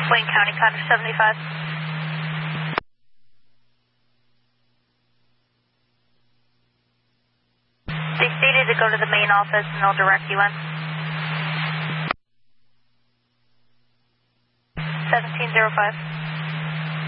Wayne County, Connor 75. They stated to go to the main office and they'll direct you in. 1705.